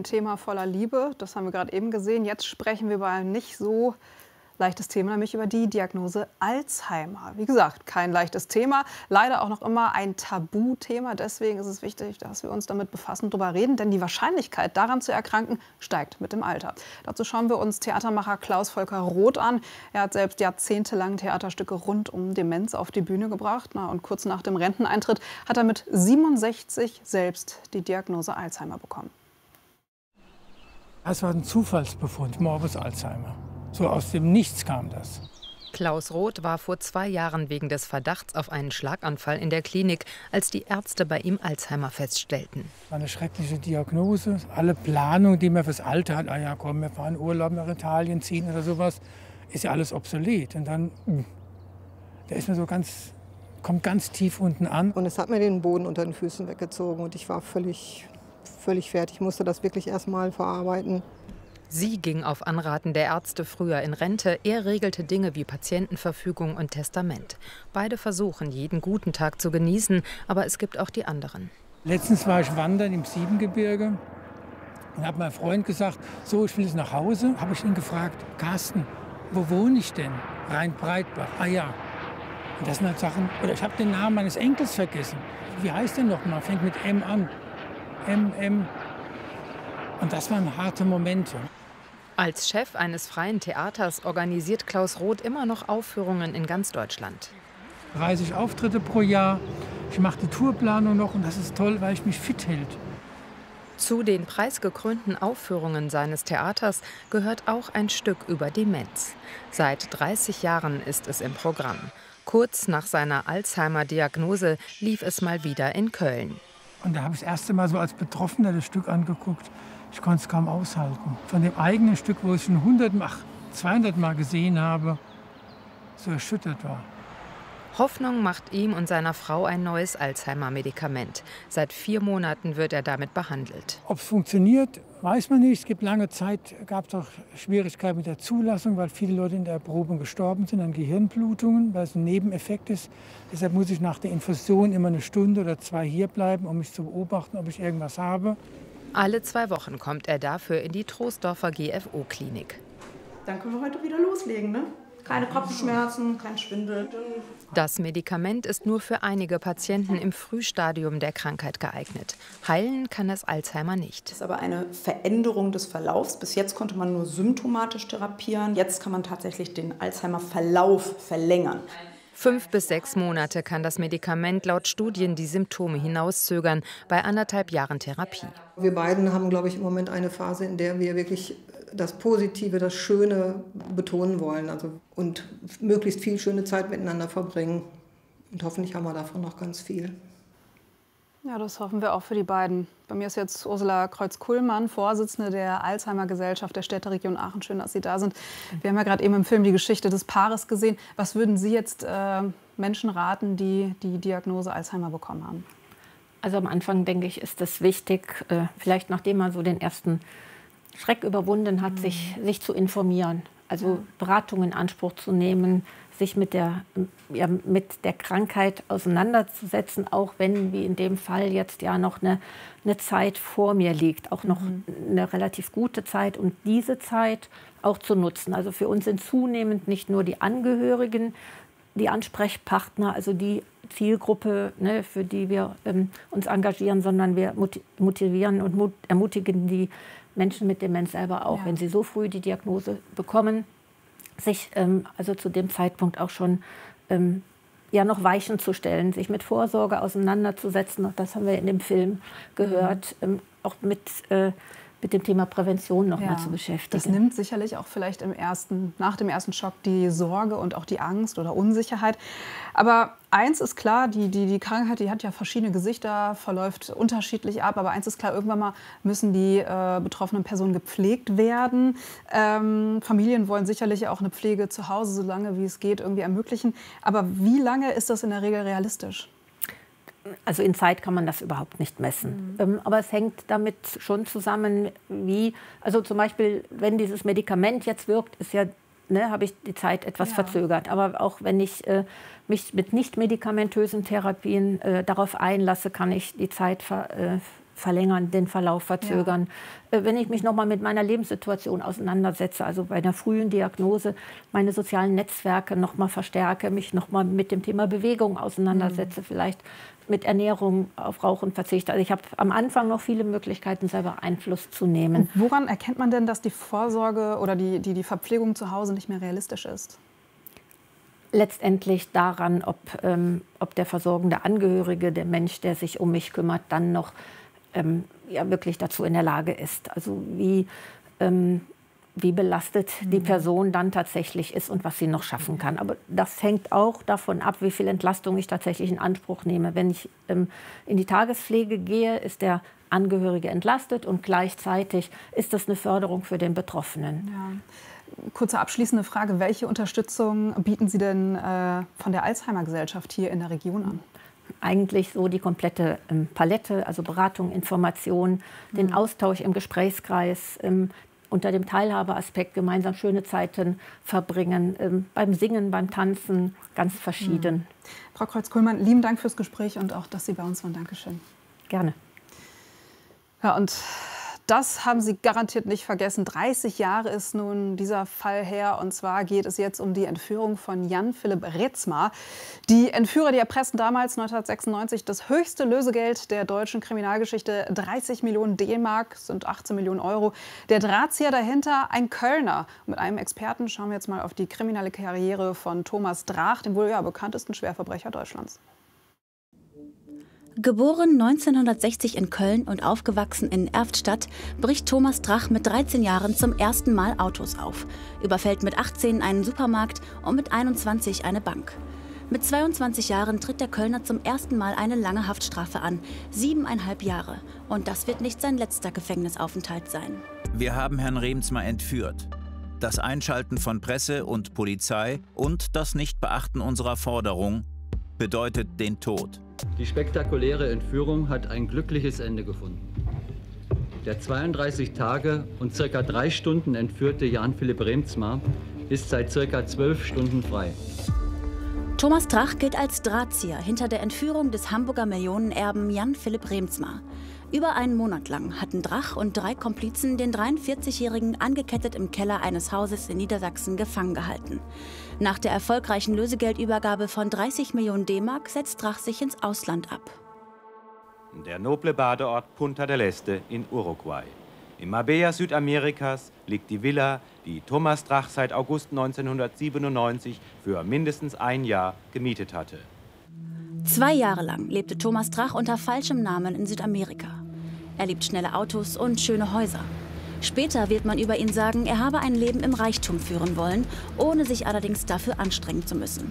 Thema voller Liebe. Das haben wir gerade eben gesehen. Jetzt sprechen wir über ein nicht so leichtes Thema, nämlich über die Diagnose Alzheimer. Wie gesagt, kein leichtes Thema, leider auch noch immer ein Tabuthema. Deswegen ist es wichtig, dass wir uns damit befassen, darüber reden, denn die Wahrscheinlichkeit, daran zu erkranken, steigt mit dem Alter. Dazu schauen wir uns Theatermacher Klaus Volker Roth an. Er hat selbst jahrzehntelang Theaterstücke rund um Demenz auf die Bühne gebracht. Und kurz nach dem Renteneintritt hat er mit 67 selbst die Diagnose Alzheimer bekommen. Das war ein Zufallsbefund, Morbus Alzheimer. So aus dem Nichts kam das. Klaus Roth war vor 2 Jahren wegen des Verdachts auf einen Schlaganfall in der Klinik, als die Ärzte bei ihm Alzheimer feststellten. Das war eine schreckliche Diagnose. Alle Planungen, die man fürs Alter hat, ja komm, wir fahren Urlaub nach Italien ziehen oder sowas, ist ja alles obsolet. Und dann, der ist mir so kommt ganz tief unten an. Und es hat mir den Boden unter den Füßen weggezogen und ich war völlig fertig. Ich musste das wirklich erst mal verarbeiten. Sie ging auf Anraten der Ärzte früher in Rente. Er regelte Dinge wie Patientenverfügung und Testament. Beide versuchen, jeden guten Tag zu genießen, aber es gibt auch die anderen. Letztens war ich wandern im Siebengebirge und habe meinem Freund gesagt, so, ich will jetzt nach Hause. Habe ich ihn gefragt, Carsten, wo wohne ich denn? Rhein-Breitbach. Ah ja. Und das sind halt Sachen, oder ich habe den Namen meines Enkels vergessen. Wie heißt der noch mal? Fängt mit M an. M. Und das waren harte Momente. Als Chef eines freien Theaters organisiert Klaus Roth immer noch Aufführungen in ganz Deutschland. 30 Auftritte pro Jahr. Ich mache die Tourplanung noch und das ist toll, weil ich mich fit hält. Zu den preisgekrönten Aufführungen seines Theaters gehört auch ein Stück über Demenz. Seit 30 Jahren ist es im Programm. Kurz nach seiner Alzheimer-Diagnose lief es mal wieder in Köln. Und da habe ich das erste Mal so als Betroffener das Stück angeguckt. Ich konnte es kaum aushalten. Von dem eigenen Stück, wo ich schon 200 Mal gesehen habe, so erschüttert war. Hoffnung macht ihm und seiner Frau ein neues Alzheimer-Medikament. Seit 4 Monaten wird er damit behandelt. Ob es funktioniert, weiß man nicht. Es gibt lange Zeit, gab es auch Schwierigkeiten mit der Zulassung, weil viele Leute in der Erprobung gestorben sind an Gehirnblutungen, weil es ein Nebeneffekt ist. Deshalb muss ich nach der Infusion immer 1 Stunde oder 2 hier bleiben, um mich zu beobachten, ob ich irgendwas habe. Alle 2 Wochen kommt er dafür in die Troisdorfer GFO-Klinik. Dann können wir heute wieder loslegen, ne? Keine Kopfschmerzen, kein Schwindel. Das Medikament ist nur für einige Patienten im Frühstadium der Krankheit geeignet. Heilen kann es Alzheimer nicht. Das ist aber eine Veränderung des Verlaufs. Bis jetzt konnte man nur symptomatisch therapieren. Jetzt kann man tatsächlich den Alzheimer-Verlauf verlängern. 5 bis 6 Monate kann das Medikament laut Studien die Symptome hinauszögern, bei 1,5 Jahren Therapie. Wir beiden haben, glaube ich, im Moment eine Phase, in der wir wirklich das Positive, das Schöne betonen wollen. Und möglichst viel schöne Zeit miteinander verbringen. Und hoffentlich haben wir davon noch ganz viel. Ja, das hoffen wir auch für die beiden. Bei mir ist jetzt Ursula Kreuz-Kullmann, Vorsitzende der Alzheimer-Gesellschaft der Städteregion Aachen. Schön, dass Sie da sind. Wir haben ja gerade eben im Film die Geschichte des Paares gesehen. Was würden Sie jetzt Menschen raten, die die Diagnose Alzheimer bekommen haben? Also am Anfang, denke ich, ist es wichtig, vielleicht nachdem man so den ersten Schreck überwunden hat, sich zu informieren. Also Beratung in Anspruch zu nehmen, sich mit der Krankheit auseinanderzusetzen, auch wenn, wie in dem Fall, jetzt ja noch eine Zeit vor mir liegt, auch noch eine relativ gute Zeit, und diese Zeit auch zu nutzen. Also für uns sind zunehmend nicht nur die Angehörigen die Ansprechpartner, also die Zielgruppe, ne, für die wir uns engagieren, sondern wir motivieren und ermutigen die Menschen mit Demenz selber auch, wenn sie so früh die Diagnose bekommen, sich also zu dem Zeitpunkt auch schon noch Weichen zu stellen, sich mit Vorsorge auseinanderzusetzen. Und das haben wir in dem Film gehört, auch mit dem Thema Prävention noch mal zu beschäftigen. Das nimmt sicherlich auch vielleicht nach dem ersten Schock die Sorge und auch die Angst oder Unsicherheit. Aber eins ist klar, die Krankheit, die hat ja verschiedene Gesichter, verläuft unterschiedlich ab. Aber eins ist klar, irgendwann mal müssen die betroffenen Personen gepflegt werden. Familien wollen sicherlich auch eine Pflege zu Hause, so lange wie es geht, irgendwie ermöglichen. Aber wie lange ist das in der Regel realistisch? Also in Zeit kann man das überhaupt nicht messen. Aber es hängt damit schon zusammen, also zum Beispiel, wenn dieses Medikament jetzt wirkt, ist ja, habe ich die Zeit etwas verzögert. Aber auch wenn ich mich mit nicht medikamentösen Therapien darauf einlasse, kann ich die Zeit verlängern, den Verlauf verzögern. Ja. Wenn ich mich noch mal mit meiner Lebenssituation auseinandersetze, also bei einer frühen Diagnose, meine sozialen Netzwerke noch mal verstärke, mich noch mal mit dem Thema Bewegung auseinandersetze, vielleicht mit Ernährung, auf Rauchen verzichte. Also ich habe am Anfang noch viele Möglichkeiten, selber Einfluss zu nehmen. Und woran erkennt man denn, dass die Vorsorge oder die Verpflegung zu Hause nicht mehr realistisch ist? Letztendlich daran, ob der versorgende Angehörige, der Mensch, der sich um mich kümmert, dann noch ja, wirklich dazu in der Lage ist. Also wie belastet die Person dann tatsächlich ist und was sie noch schaffen kann. Aber das hängt auch davon ab, wie viel Entlastung ich tatsächlich in Anspruch nehme. Wenn ich in die Tagespflege gehe, ist der Angehörige entlastet und gleichzeitig ist das eine Förderung für den Betroffenen. Ja. Kurze abschließende Frage. Welche Unterstützung bieten Sie denn von der Alzheimer-Gesellschaft hier in der Region an? Eigentlich so die komplette Palette, also Beratung, Information, den Austausch im Gesprächskreis, unter dem Teilhabeaspekt gemeinsam schöne Zeiten verbringen, beim Singen, beim Tanzen, ganz verschieden. Frau Kreuz-Kuhlmann, lieben Dank fürs Gespräch und auch, dass Sie bei uns waren. Dankeschön. Gerne. Ja, und das haben Sie garantiert nicht vergessen. 30 Jahre ist nun dieser Fall her. Und zwar geht es jetzt um die Entführung von Jan Philipp Reetzma. Die Entführer, die erpressten damals 1996 das höchste Lösegeld der deutschen Kriminalgeschichte. 30 Millionen D-Mark, sind 18 Millionen Euro. Der Drahtzieher dahinter, ein Kölner. Mit einem Experten schauen wir jetzt mal auf die kriminelle Karriere von Thomas Drach, dem wohl bekanntesten Schwerverbrecher Deutschlands. Geboren 1960 in Köln und aufgewachsen in Erftstadt, bricht Thomas Drach mit 13 Jahren zum ersten Mal Autos auf, überfällt mit 18 einen Supermarkt und mit 21 eine Bank. Mit 22 Jahren tritt der Kölner zum ersten Mal eine lange Haftstrafe an, 7,5 Jahre. Und das wird nicht sein letzter Gefängnisaufenthalt sein. Wir haben Herrn Reetzma entführt. Das Einschalten von Presse und Polizei und das Nichtbeachten unserer Forderung bedeutet den Tod. Die spektakuläre Entführung hat ein glückliches Ende gefunden. Der 32 Tage und ca. 3 Stunden entführte Jan Philipp Reetzma ist seit ca. 12 Stunden frei. Thomas Drach gilt als Drahtzieher hinter der Entführung des Hamburger Millionenerben Jan Philipp Reetzma. Über einen Monat lang hatten Drach und 3 Komplizen den 43-Jährigen angekettet im Keller eines Hauses in Niedersachsen gefangen gehalten. Nach der erfolgreichen Lösegeldübergabe von 30 Millionen D-Mark setzt Drach sich ins Ausland ab. Der noble Badeort Punta del Este in Uruguay. Im Marbella Südamerikas liegt die Villa, die Thomas Drach seit August 1997 für mindestens ein Jahr gemietet hatte. 2 Jahre lang lebte Thomas Drach unter falschem Namen in Südamerika. Er liebt schnelle Autos und schöne Häuser. Später wird man über ihn sagen, er habe ein Leben im Reichtum führen wollen, ohne sich allerdings dafür anstrengen zu müssen.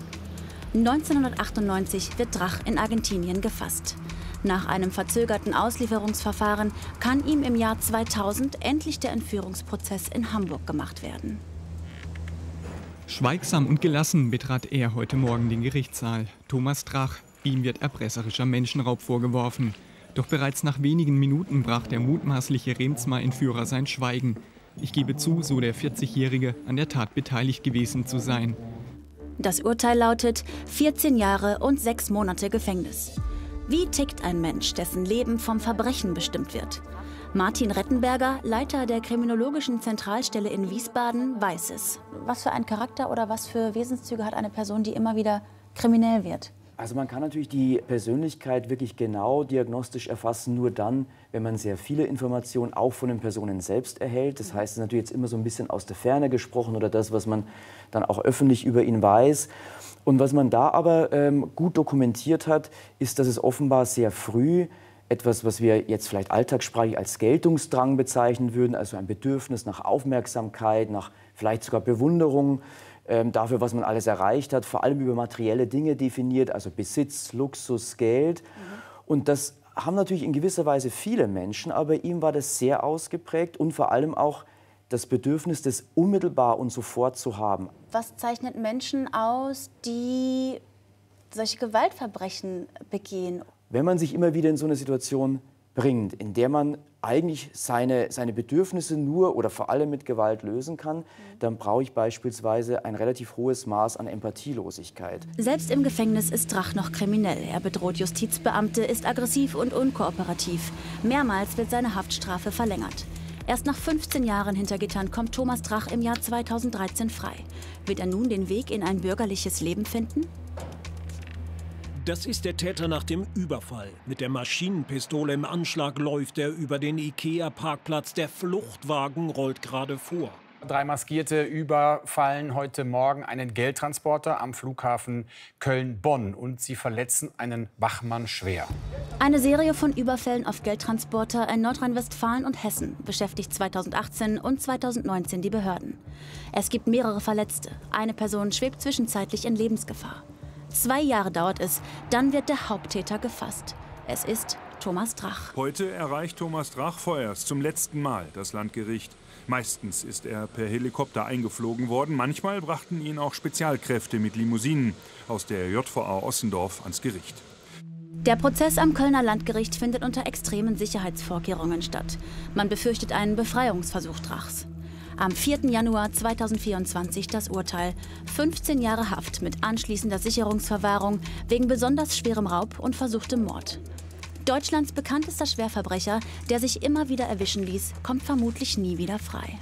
1998 wird Drach in Argentinien gefasst. Nach einem verzögerten Auslieferungsverfahren kann ihm im Jahr 2000 endlich der Entführungsprozess in Hamburg gemacht werden. Schweigsam und gelassen betrat er heute Morgen den Gerichtssaal. Thomas Drach. Ihm wird erpresserischer Menschenraub vorgeworfen. Doch bereits nach wenigen Minuten brach der mutmaßliche Reetzma-Entführer sein Schweigen. Ich gebe zu, so der 40-Jährige, an der Tat beteiligt gewesen zu sein. Das Urteil lautet 14 Jahre und 6 Monate Gefängnis. Wie tickt ein Mensch, dessen Leben vom Verbrechen bestimmt wird? Martin Rettenberger, Leiter der Kriminologischen Zentralstelle in Wiesbaden, weiß es. Was für ein Charakter oder was für Wesenszüge hat eine Person, die immer wieder kriminell wird? Also man kann natürlich die Persönlichkeit wirklich genau diagnostisch erfassen, nur dann, wenn man sehr viele Informationen auch von den Personen selbst erhält. Das heißt, es ist natürlich jetzt immer so ein bisschen aus der Ferne gesprochen oder das, was man dann auch öffentlich über ihn weiß. Und was man da aber gut dokumentiert hat, ist, dass es offenbar sehr früh etwas, was wir jetzt vielleicht alltagssprachlich als Geltungsdrang bezeichnen würden, also ein Bedürfnis nach Aufmerksamkeit, nach vielleicht sogar Bewunderung, dafür, was man alles erreicht hat, vor allem über materielle Dinge definiert, also Besitz, Luxus, Geld. Und das haben natürlich in gewisser Weise viele Menschen, aber bei ihm war das sehr ausgeprägt und vor allem auch das Bedürfnis, das unmittelbar und sofort zu haben. Was zeichnet Menschen aus, die solche Gewaltverbrechen begehen? Wenn man sich immer wieder in so eine Situation bringt, in der man eigentlich seine Bedürfnisse nur oder vor allem mit Gewalt lösen kann, dann brauche ich beispielsweise ein relativ hohes Maß an Empathielosigkeit. Selbst im Gefängnis ist Drach noch kriminell. Er bedroht Justizbeamte, ist aggressiv und unkooperativ. Mehrmals wird seine Haftstrafe verlängert. Erst nach 15 Jahren hinter Gittern kommt Thomas Drach im Jahr 2013 frei. Wird er nun den Weg in ein bürgerliches Leben finden? Das ist der Täter nach dem Überfall. Mit der Maschinenpistole im Anschlag läuft er über den IKEA-Parkplatz. Der Fluchtwagen rollt gerade vor. 3 Maskierte überfallen heute Morgen einen Geldtransporter am Flughafen Köln-Bonn und sie verletzen einen Wachmann schwer. Eine Serie von Überfällen auf Geldtransporter in Nordrhein-Westfalen und Hessen beschäftigt 2018 und 2019 die Behörden. Es gibt mehrere Verletzte. Eine Person schwebt zwischenzeitlich in Lebensgefahr. 2 Jahre dauert es, dann wird der Haupttäter gefasst. Es ist Thomas Drach. Heute erreicht Thomas Drach vorerst zum letzten Mal das Landgericht. Meistens ist er per Helikopter eingeflogen worden. Manchmal brachten ihn auch Spezialkräfte mit Limousinen aus der JVA Ossendorf ans Gericht. Der Prozess am Kölner Landgericht findet unter extremen Sicherheitsvorkehrungen statt. Man befürchtet einen Befreiungsversuch Drachs. Am 4. Januar 2024 das Urteil. 15 Jahre Haft mit anschließender Sicherungsverwahrung wegen besonders schwerem Raub und versuchtem Mord. Deutschlands bekanntester Schwerverbrecher, der sich immer wieder erwischen ließ, kommt vermutlich nie wieder frei.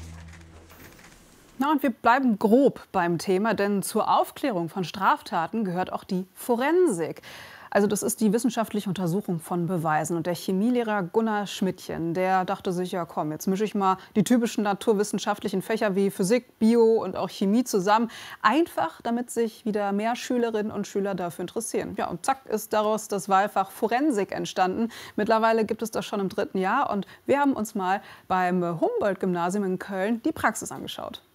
Na, und wir bleiben grob beim Thema, denn zur Aufklärung von Straftaten gehört auch die Forensik. Also das ist die wissenschaftliche Untersuchung von Beweisen. Und der Chemielehrer Gunnar Schmidtchen, der dachte sich, ja komm, jetzt mische ich mal die typischen naturwissenschaftlichen Fächer wie Physik, Bio und auch Chemie zusammen. Einfach, damit sich wieder mehr Schülerinnen und Schüler dafür interessieren. Ja, und zack ist daraus das Wahlfach Forensik entstanden. Mittlerweile gibt es das schon im 3. Jahr. Und wir haben uns mal beim Humboldt-Gymnasium in Köln die Praxis angeschaut.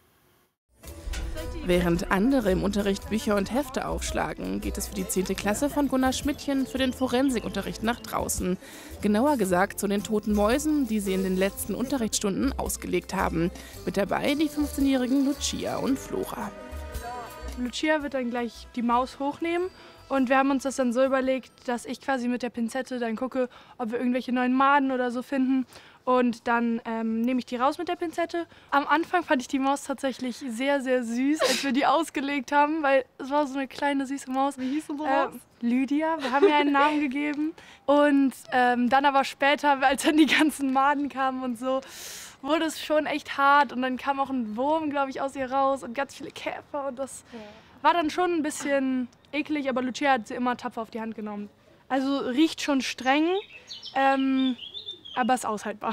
Während andere im Unterricht Bücher und Hefte aufschlagen, geht es für die 10. Klasse von Gunnar Schmidtchen für den Forensikunterricht nach draußen. Genauer gesagt zu den toten Mäusen, die sie in den letzten Unterrichtsstunden ausgelegt haben. Mit dabei die 15-jährigen Lucia und Flora. Lucia wird dann gleich die Maus hochnehmen. Und wir haben uns das dann so überlegt, dass ich quasi mit der Pinzette dann gucke, ob wir irgendwelche neuen Maden oder so finden. Und dann nehme ich die raus mit der Pinzette. Am Anfang fand ich die Maus tatsächlich sehr, sehr süß, als wir die ausgelegt haben, weil es war so eine kleine, süße Maus. Wie hieß unsere Maus? Lydia, wir haben ihr einen Namen gegeben. Und dann aber später, als dann die ganzen Maden kamen und so, wurde es schon echt hart. Und dann kam auch ein Wurm, glaube ich, aus ihr raus und ganz viele Käfer. Und das war dann schon ein bisschen eklig, aber Lucia hat sie immer tapfer auf die Hand genommen. Also riecht schon streng. Aber ist aushaltbar.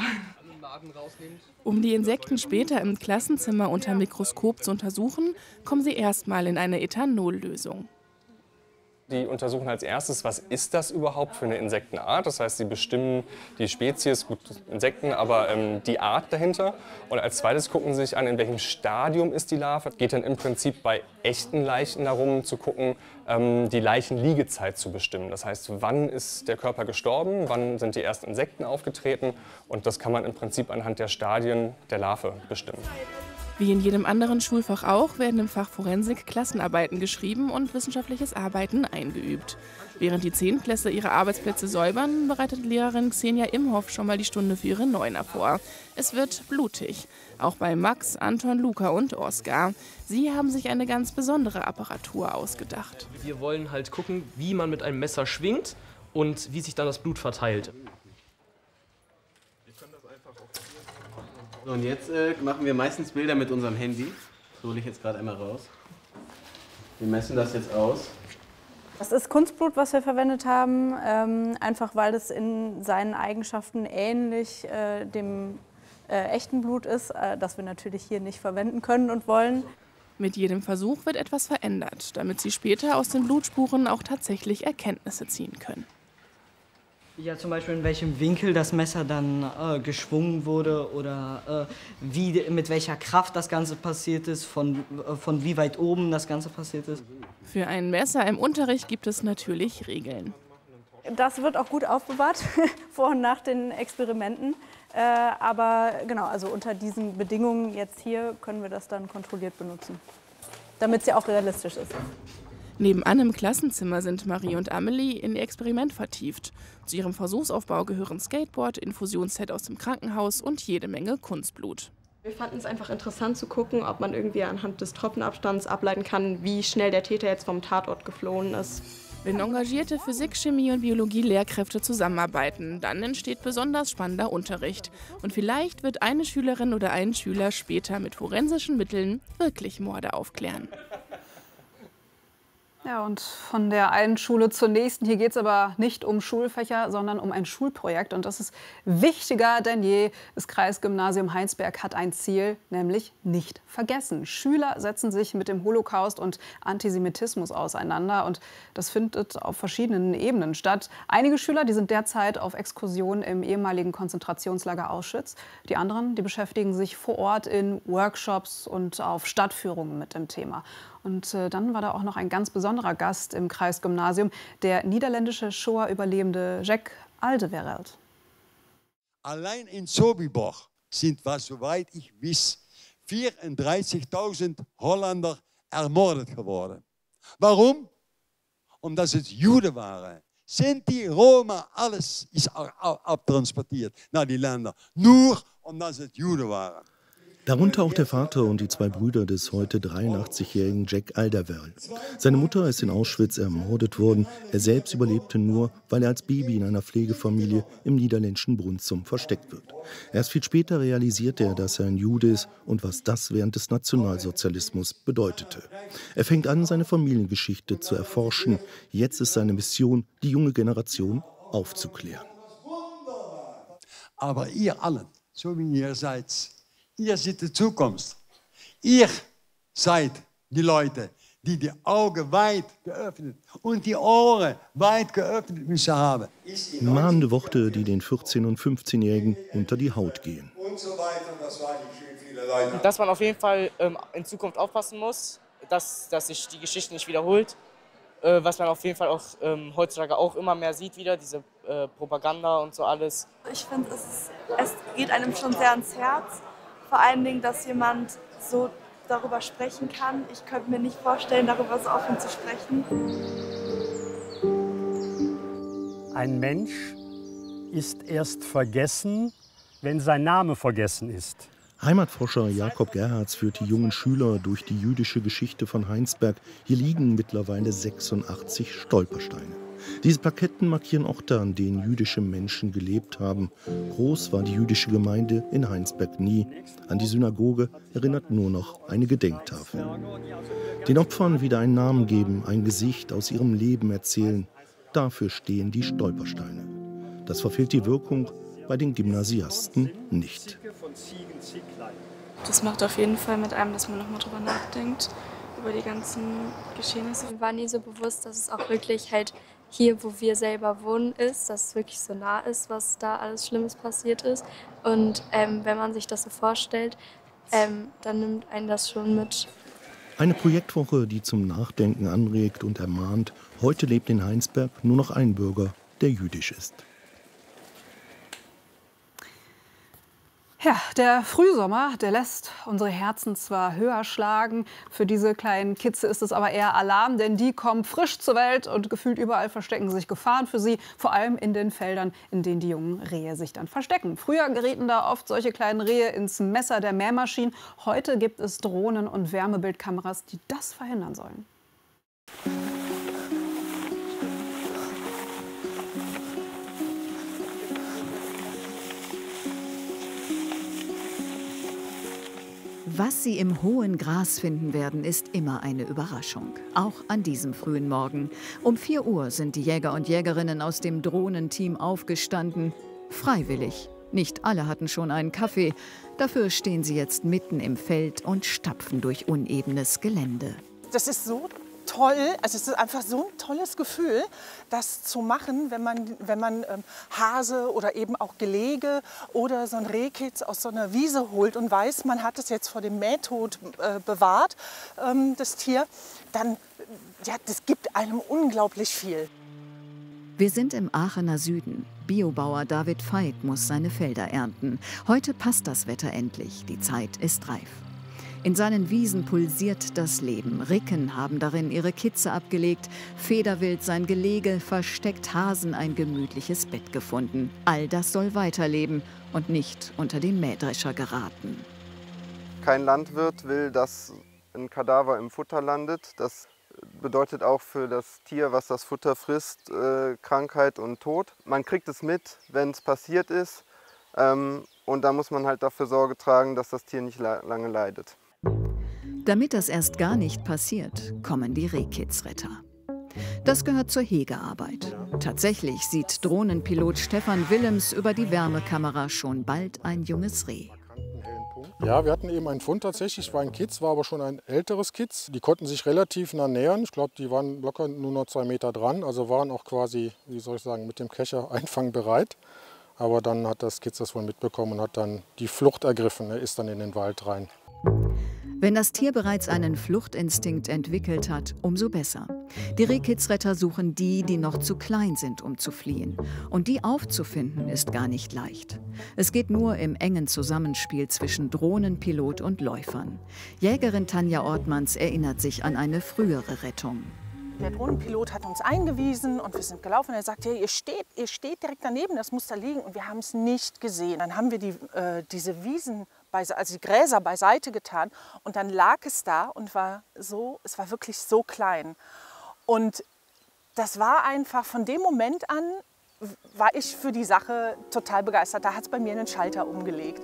Um die Insekten später im Klassenzimmer unter Mikroskop zu untersuchen, kommen sie erstmal in eine Ethanollösung. Die untersuchen als erstes, was ist das überhaupt für eine Insektenart. Das heißt, sie bestimmen die Spezies, gut Insekten, aber die Art dahinter. Und als zweites gucken sie sich an, in welchem Stadium ist die Larve. Geht dann im Prinzip bei echten Leichen darum, zu gucken, die Leichenliegezeit zu bestimmen. Das heißt, wann ist der Körper gestorben, wann sind die ersten Insekten aufgetreten. Und das kann man im Prinzip anhand der Stadien der Larve bestimmen. Wie in jedem anderen Schulfach auch, werden im Fach Forensik Klassenarbeiten geschrieben und wissenschaftliches Arbeiten eingeübt. Während die Zehntklässler ihre Arbeitsplätze säubern, bereitet Lehrerin Xenia Imhoff schon mal die Stunde für ihre Neuner vor. Es wird blutig. Auch bei Max, Anton, Luca und Oskar. Sie haben sich eine ganz besondere Apparatur ausgedacht. Wir wollen halt gucken, wie man mit einem Messer schwingt und wie sich dann das Blut verteilt. So, und jetzt machen wir meistens Bilder mit unserem Handy. Das hole ich jetzt gerade einmal raus. Wir messen das jetzt aus. Das ist Kunstblut, was wir verwendet haben, einfach weil es in seinen Eigenschaften ähnlich dem echten Blut ist, das wir natürlich hier nicht verwenden können und wollen. Mit jedem Versuch wird etwas verändert, damit sie später aus den Blutspuren auch tatsächlich Erkenntnisse ziehen können. Ja, zum Beispiel in welchem Winkel das Messer dann geschwungen wurde oder mit welcher Kraft das Ganze passiert ist, von wie weit oben das Ganze passiert ist. Für ein Messer im Unterricht gibt es natürlich Regeln. Das wird auch gut aufbewahrt, vor und nach den Experimenten. Aber genau, also unter diesen Bedingungen jetzt hier können wir das dann kontrolliert benutzen, damit es ja auch realistisch ist. Nebenan im Klassenzimmer sind Marie und Amelie in ihr Experiment vertieft. Zu ihrem Versuchsaufbau gehören Skateboard, Infusionsset aus dem Krankenhaus und jede Menge Kunstblut. Wir fanden es einfach interessant zu gucken, ob man irgendwie anhand des Tropfenabstands ableiten kann, wie schnell der Täter jetzt vom Tatort geflohen ist. Wenn engagierte Physik-, Chemie- und Biologie-Lehrkräfte zusammenarbeiten, dann entsteht besonders spannender Unterricht. Und vielleicht wird eine Schülerin oder ein Schüler später mit forensischen Mitteln wirklich Morde aufklären. Ja, und von der einen Schule zur nächsten. Hier geht es aber nicht um Schulfächer, sondern um ein Schulprojekt. Und das ist wichtiger denn je. Das Kreisgymnasium Heinsberg hat ein Ziel, nämlich nicht vergessen. Schüler setzen sich mit dem Holocaust und Antisemitismus auseinander. Und das findet auf verschiedenen Ebenen statt. Einige Schüler, die sind derzeit auf Exkursionen im ehemaligen Konzentrationslager Auschwitz. Die anderen, die beschäftigen sich vor Ort in Workshops und auf Stadtführungen mit dem Thema. Und dann war da auch noch ein ganz besonderer Gast im Kreisgymnasium, der niederländische Shoah-Überlebende Jack Alderweireld. Allein in Sobibor sind, soweit ich weiß, 34.000 Holländer ermordet geworden. Warum? Omdat es Juden waren. Sinti, Roma, alles ist abtransportiert nach die Länder. Nur omdat es Juden waren. Darunter auch der Vater und die zwei Brüder des heute 83-jährigen Jack Alderweireld. Seine Mutter ist in Auschwitz ermordet worden. Er selbst überlebte nur, weil er als Baby in einer Pflegefamilie im niederländischen Brunssum versteckt wird. Erst viel später realisierte er, dass er ein Jude ist und was das während des Nationalsozialismus bedeutete. Er fängt an, seine Familiengeschichte zu erforschen. Jetzt ist seine Mission, die junge Generation aufzuklären. Aber ihr alle, so wie ihr seid, ihr seid die Zukunft. Ihr seid die Leute, die die Augen weit geöffnet und die Ohren weit geöffnet müssen haben. Mahnende Worte, die den 14- und 15-Jährigen unter die Haut gehen. Und so weiter, das waren viele Leute. Dass man auf jeden Fall in Zukunft aufpassen muss, dass sich die Geschichte nicht wiederholt. Was man auf jeden Fall auch heutzutage auch immer mehr sieht wieder, diese Propaganda und so alles. Ich finde, es geht einem schon sehr ans Herz. Vor allen Dingen, dass jemand so darüber sprechen kann. Ich könnte mir nicht vorstellen, darüber so offen zu sprechen. Ein Mensch ist erst vergessen, wenn sein Name vergessen ist. Heimatforscher Jakob Gerhards führt die jungen Schüler durch die jüdische Geschichte von Heinsberg. Hier liegen mittlerweile 86 Stolpersteine. Diese Plaketten markieren Orte, an denen jüdische Menschen gelebt haben. Groß war die jüdische Gemeinde in Heinsberg nie. An die Synagoge erinnert nur noch eine Gedenktafel. Den Opfern wieder einen Namen geben, ein Gesicht aus ihrem Leben erzählen. Dafür stehen die Stolpersteine. Das verfehlt die Wirkung bei den Gymnasiasten nicht. Das macht auf jeden Fall mit einem, dass man noch mal drüber nachdenkt, über die ganzen Geschehnisse. Mir war nie so bewusst, dass es auch wirklich halt hier, wo wir selber wohnen, ist, dass es wirklich so nah ist, was da alles Schlimmes passiert ist. Und wenn man sich das so vorstellt, dann nimmt einen das schon mit. Eine Projektwoche, die zum Nachdenken anregt und ermahnt. Heute lebt in Heinsberg nur noch ein Bürger, der jüdisch ist. Ja, der Frühsommer, der lässt unsere Herzen zwar höher schlagen. Für diese kleinen Kitze ist es aber eher Alarm, denn die kommen frisch zur Welt und gefühlt überall verstecken sich Gefahren für sie. Vor allem in den Feldern, in denen die jungen Rehe sich dann verstecken. Früher gerieten da oft solche kleinen Rehe ins Messer der Mähmaschinen. Heute gibt es Drohnen und Wärmebildkameras, die das verhindern sollen. Was Sie im hohen Gras finden werden, ist immer eine Überraschung. Auch an diesem frühen Morgen. Um 4 Uhr sind die Jäger und Jägerinnen aus dem Drohnenteam aufgestanden. Freiwillig. Nicht alle hatten schon einen Kaffee. Dafür stehen sie jetzt mitten im Feld und stapfen durch unebenes Gelände. Das ist so toll, also es ist einfach so ein tolles Gefühl, das zu machen, wenn man Hase oder eben auch Gelege oder so ein Rehkitz aus so einer Wiese holt und weiß, man hat es jetzt vor dem Mähtod bewahrt, das Tier, dann ja, das gibt einem unglaublich viel. Wir sind im Aachener Süden. Biobauer David Veit muss seine Felder ernten. Heute passt das Wetter endlich, die Zeit ist reif. In seinen Wiesen pulsiert das Leben. Ricken haben darin ihre Kitze abgelegt, Federwild sein Gelege, versteckt Hasen ein gemütliches Bett gefunden. All das soll weiterleben und nicht unter den Mähdrescher geraten. Kein Landwirt will, dass ein Kadaver im Futter landet. Das bedeutet auch für das Tier, was das Futter frisst, Krankheit und Tod. Man kriegt es mit, wenn es passiert ist. Und da muss man halt dafür Sorge tragen, dass das Tier nicht lange leidet. Damit das erst gar nicht passiert, kommen die Rehkitzretter. Das gehört zur Hegearbeit. Tatsächlich sieht Drohnenpilot Stefan Willems über die Wärmekamera schon bald ein junges Reh. Ja, wir hatten eben einen Fund tatsächlich. Es war ein Kitz, war aber schon ein älteres Kitz. Die konnten sich relativ nah nähern. Ich glaube, die waren locker nur noch 2 Meter dran. Also waren auch quasi, wie soll ich sagen, mit dem Kescher einfangbereit. Aber dann hat das Kitz das wohl mitbekommen und hat dann die Flucht ergriffen. Er ist dann in den Wald rein. Wenn das Tier bereits einen Fluchtinstinkt entwickelt hat, umso besser. Die Rehkitzretter suchen die, die noch zu klein sind, um zu fliehen. Und die aufzufinden, ist gar nicht leicht. Es geht nur im engen Zusammenspiel zwischen Drohnenpilot und Läufern. Jägerin Tanja Ortmanns erinnert sich an eine frühere Rettung. Der Drohnenpilot hat uns eingewiesen und wir sind gelaufen. Er sagt, ja, ihr steht direkt daneben, das muss da liegen. Und wir haben es nicht gesehen. Dann haben wir diese Wiesen, also die Gräser beiseite getan. Und dann lag es da und es war wirklich so klein. Und das war einfach, von dem Moment an war ich für die Sache total begeistert. Da hat es bei mir einen Schalter umgelegt.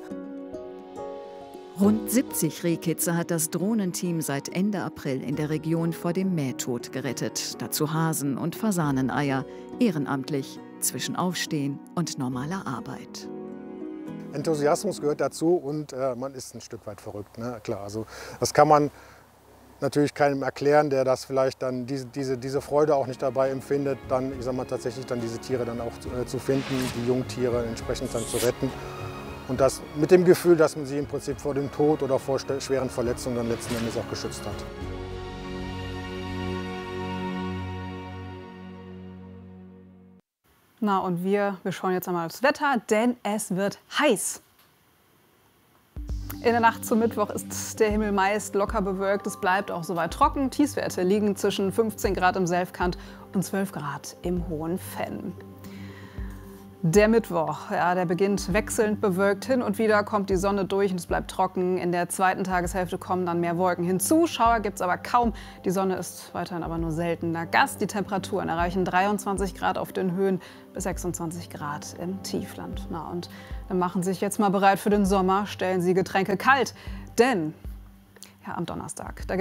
Rund 70 Rehkitze hat das Drohnenteam seit Ende April in der Region vor dem Mähtod gerettet. Dazu Hasen- und Fasaneneier, ehrenamtlich, zwischen Aufstehen und normaler Arbeit. Enthusiasmus gehört dazu und man ist ein Stück weit verrückt, ne? Klar, also das kann man natürlich keinem erklären, der das vielleicht dann diese Freude auch nicht dabei empfindet, dann, ich sag mal, tatsächlich dann diese Tiere dann auch zu finden, die Jungtiere entsprechend dann zu retten. Und das mit dem Gefühl, dass man sie im Prinzip vor dem Tod oder vor schweren Verletzungen dann letzten Endes auch geschützt hat. Na und wir schauen jetzt einmal aufs Wetter, denn es wird heiß. In der Nacht zum Mittwoch ist der Himmel meist locker bewölkt. Es bleibt auch soweit trocken. Tiefstwerte liegen zwischen 15 Grad im Selfkant und 12 Grad im Hohenfenn. Der Mittwoch, ja, der beginnt wechselnd bewölkt. Hin und wieder kommt die Sonne durch und es bleibt trocken. In der zweiten Tageshälfte kommen dann mehr Wolken hinzu. Schauer gibt es aber kaum. Die Sonne ist weiterhin aber nur seltener Gast. Die Temperaturen erreichen 23 Grad auf den Höhen bis 26 Grad im Tiefland. Na, und dann machen Sie sich jetzt mal bereit für den Sommer. Stellen Sie Getränke kalt, denn ja, am Donnerstag, da